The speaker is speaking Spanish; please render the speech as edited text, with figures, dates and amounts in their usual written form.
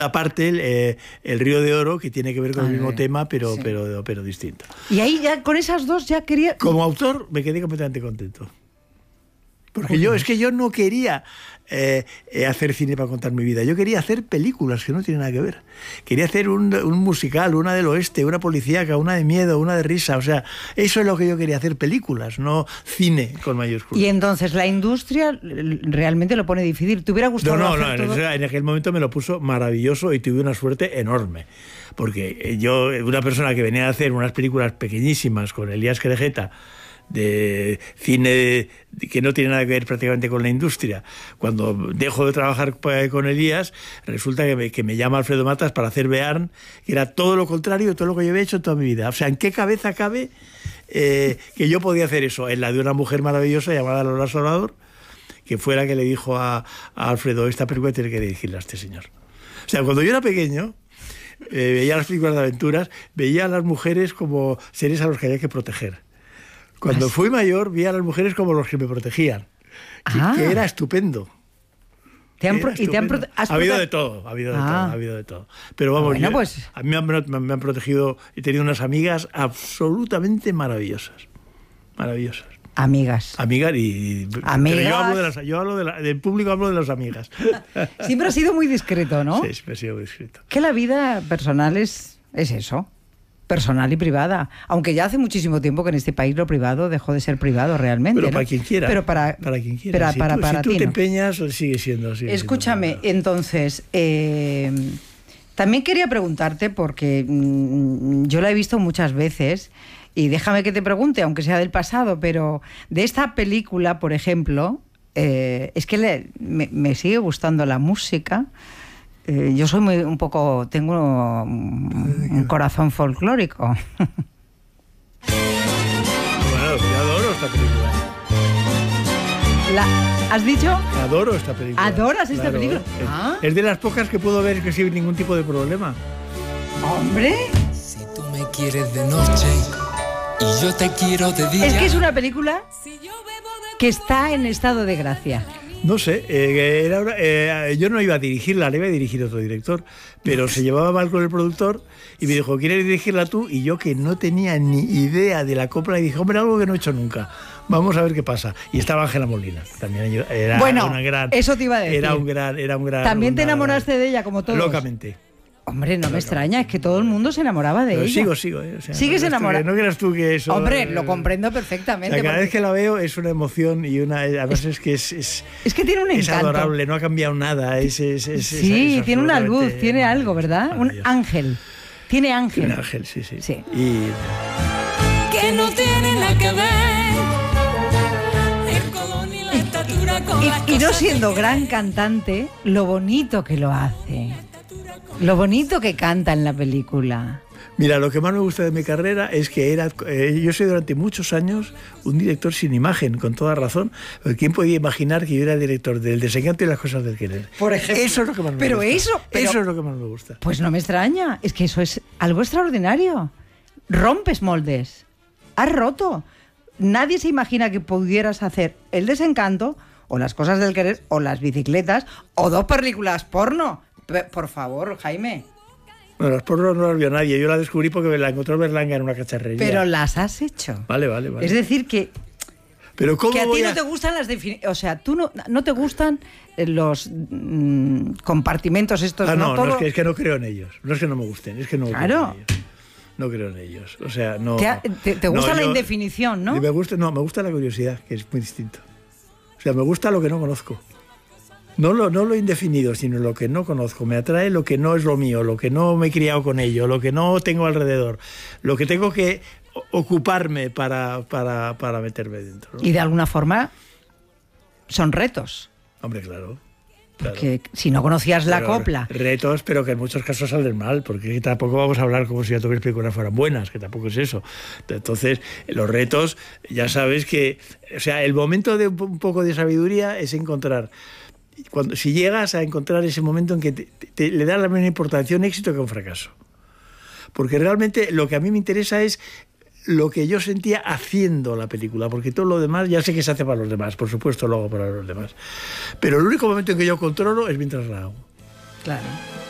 aparte el Río de Oro, que tiene que ver con el mismo tema, pero distinto. Y ahí ya con esas dos ya quería... Como autor me quedé completamente contento. Porque yo no quería hacer cine para contar mi vida. Yo quería hacer películas que no tienen nada que ver. Quería hacer un musical, una del oeste, una policíaca, una de miedo, una de risa. O sea, eso es lo que yo quería hacer, películas, no cine con mayúsculas. Y entonces la industria realmente lo pone difícil. ¿Te hubiera gustado hacer todo? En aquel momento me lo puso maravilloso y tuve una suerte enorme. Porque yo, una persona que venía a hacer unas películas pequeñísimas con Elías Querejeta, de cine que no tiene nada que ver prácticamente con la industria, cuando dejo de trabajar con Elías, resulta que me llama Alfredo Matas para hacer Bearn, que era todo lo contrario de todo lo que yo había hecho toda mi vida. O sea, ¿en qué cabeza cabe que yo podía hacer eso? En la de una mujer maravillosa llamada Lola Salvador, que fue la que le dijo a Alfredo: esta película tiene que dirigirla a este señor. O sea, cuando yo era pequeño, veía las películas de aventuras, veía a las mujeres como seres a los que había que proteger. Cuando fui mayor, vi a las mujeres como los que me protegían, que era estupendo. Ha habido de todo, ha habido de todo. Pero vamos, a mí me han protegido, he tenido unas amigas absolutamente maravillosas. Maravillosas. Amigas. Amigas y... Amigas. Pero yo hablo del público, hablo de las amigas. Siempre has sido muy discreto, ¿no? Sí, siempre he sido muy discreto. Que la vida personal es eso. Personal y privada, aunque ya hace muchísimo tiempo que en este país lo privado dejó de ser privado realmente. Pero ¿no? para quien quiera. Pero para quien quiera. Si tú te empeñas, sigue siendo. Escúchame, entonces, también quería preguntarte, porque yo la he visto muchas veces, y déjame que te pregunte, aunque sea del pasado, pero de esta película, por ejemplo, es que me sigue gustando la música. Yo soy tengo un corazón folclórico. Bueno, yo adoro esta película. ¿Has dicho? Adoro esta película. ¿Adoras esta película? Es de las pocas que puedo ver que sin ningún tipo de problema. ¡Hombre! Si tú me quieres de noche y yo te quiero de día. Es que es una película que está en estado de gracia. No sé, yo no iba a dirigirla, la iba a dirigir otro director, pero se llevaba mal con el productor y me dijo: ¿quieres dirigirla tú? Y yo, que no tenía ni idea de la copla, y dije: hombre, algo que no he hecho nunca, vamos a ver qué pasa. Y estaba Ángela Molina, también era una gran... eso te iba a decir. Era un gran... ¿También te enamoraste de ella como todos? Locamente. Hombre, no me extraña, es que todo el mundo se enamoraba de ella. Sigo. O sea, ¿sigues enamorado? No creas tú que eso... Hombre, lo comprendo perfectamente. O sea, cada vez que la veo es una emoción y además es que es que tiene un encanto. Es adorable, no ha cambiado nada. Sí, tiene una luz, tiene algo, ¿verdad? Un ángel. Tiene ángel. Un ángel, sí. Que no tiene nada que ver el color ni la estatura con las y no cosas siendo que gran cantante, lo bonito que lo hace. Lo bonito que canta en la película. Mira, lo que más me gusta de mi carrera es que yo soy durante muchos años un director sin imagen, con toda razón. ¿Quién podía imaginar que yo era director del Desencanto y las cosas del querer? Por ejemplo. Eso es lo que más me gusta. Eso es lo que más me gusta. Pues no me extraña, es que eso es algo extraordinario. Rompes moldes. Has roto. Nadie se imagina que pudieras hacer El Desencanto, o Las cosas del querer, o Las bicicletas, o 2 películas porno. Por favor, Jaime. Bueno, las porno no las vio nadie. Yo la descubrí porque me la encontró Berlanga en una cacharrería. Pero las has hecho. Vale. Es decir, que pero ¿cómo que a ti no te gustan las definiciones. O sea, tú no te gustan los compartimentos estos. No, es que no creo en ellos. No es que no me gusten, es que no claro. creo en ellos. No creo en ellos. O sea, no. ¿Te gusta la indefinición, no? Me gusta la curiosidad, que es muy distinto. O sea, me gusta lo que no conozco. No lo indefinido, sino lo que no conozco. Me atrae lo que no es lo mío, lo que no me he criado con ello, lo que no tengo alrededor, lo que tengo que ocuparme para meterme dentro, ¿no? Y de alguna forma son retos. Hombre, claro. Porque si no conocías la copla... Retos, pero que en muchos casos salen mal, porque tampoco vamos a hablar como si ya todas las películas fueran buenas, que tampoco es eso. Entonces, los retos, ya sabes que... O sea, el momento de un poco de sabiduría es encontrar... si llegas a encontrar ese momento en que le das la misma importancia a un éxito que a un fracaso. Porque realmente lo que a mí me interesa es lo que yo sentía haciendo la película, porque todo lo demás ya sé que se hace para los demás, por supuesto lo hago para los demás, pero el único momento en que yo controlo es mientras la hago. Claro.